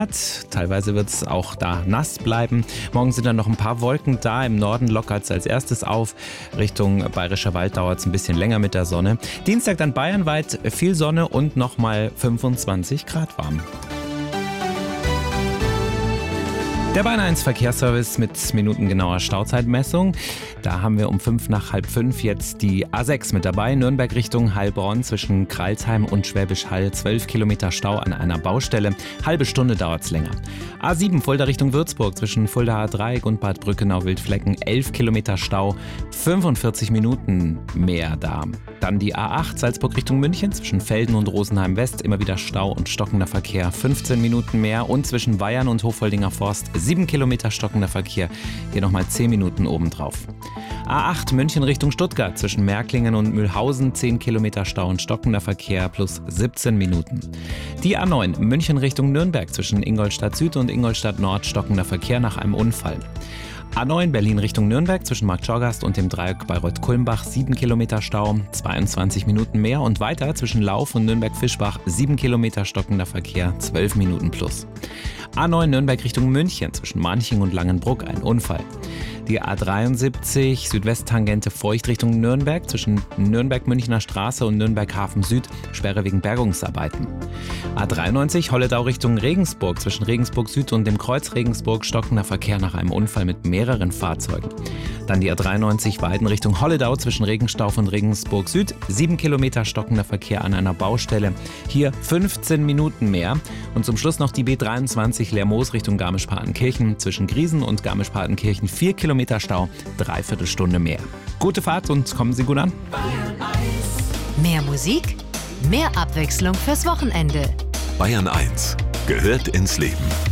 Teilweise wird es auch da nass bleiben. Morgen sind dann noch ein paar Wolken da. Im Norden lockert es als erstes auf. Richtung Bayerischer Wald dauert es ein bisschen länger mit der Sonne. Dienstag dann bayernweit viel Sonne und nochmal 25 Grad warm. Der Bayern 1 Verkehrsservice mit minutengenauer Stauzeitmessung. Da haben wir um 5 nach halb 5 jetzt die A6 mit dabei. Nürnberg Richtung Heilbronn zwischen Crailsheim und Schwäbisch Hall. 12 Kilometer Stau an einer Baustelle. Halbe Stunde dauert es länger. A7 Fulda Richtung Würzburg zwischen Fulda A3 und Bad Brückenau-Wildflecken. 11 Kilometer Stau. 45 Minuten mehr da. Dann die A8 Salzburg Richtung München zwischen Velden und Rosenheim West. Immer wieder Stau und stockender Verkehr. 15 Minuten mehr. Und zwischen Weyern und Hoffoldinger Forst 7 Kilometer stockender Verkehr, hier nochmal 10 Minuten obendrauf. A8 München Richtung Stuttgart zwischen Märklingen und Mühlhausen 10 Kilometer Stau und stockender Verkehr plus 17 Minuten. Die A9 München Richtung Nürnberg zwischen Ingolstadt Süd und Ingolstadt Nord stockender Verkehr nach einem Unfall. A9 Berlin Richtung Nürnberg zwischen Marktschorgast und dem Dreieck Bayreuth-Kulmbach 7 Kilometer Stau, 22 Minuten mehr und weiter zwischen Lauf und Nürnberg-Fischbach 7 Kilometer stockender Verkehr, 12 Minuten plus. A9 Nürnberg Richtung München zwischen Manching und Langenbruck ein Unfall. Die A73 Südwesttangente Feucht Richtung Nürnberg zwischen Nürnberg-Münchner Straße und Nürnberg-Hafen Süd Sperre wegen Bergungsarbeiten. A93 Holledau Richtung Regensburg zwischen Regensburg Süd und dem Kreuz Regensburg stockender Verkehr nach einem Unfall mit mehreren Fahrzeugen. Dann die A93 Weiden Richtung Holledau zwischen Regenstauf und Regensburg Süd 7 Kilometer stockender Verkehr an einer Baustelle. Hier 15 Minuten mehr. Und zum Schluss noch die B23 Lermoos Richtung Garmisch-Partenkirchen zwischen Griesen und Garmisch-Partenkirchen 4 Kilometer Stau, 3/4 Stunde mehr. Gute Fahrt und kommen Sie gut an. Mehr Musik, mehr Abwechslung fürs Wochenende. Bayern 1 gehört ins Leben.